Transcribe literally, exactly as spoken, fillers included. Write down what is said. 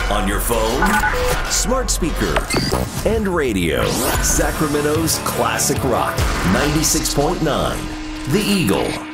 On your phone, smart speaker, and radio. Sacramento's classic rock, ninety-six point nine. The Eagle.